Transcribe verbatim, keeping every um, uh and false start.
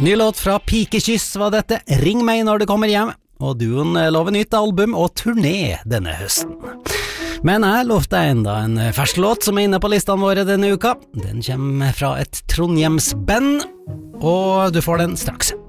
Ny låt fra Pikekyss var dette, Ring meg når du kommer hjem, og duoen lover nytt album og turné denne høsten. Men jeg lovte deg enda en fersk låt som er inne på listene våre denne uka. Den kommer fra et Trondheims band, og du får den straks.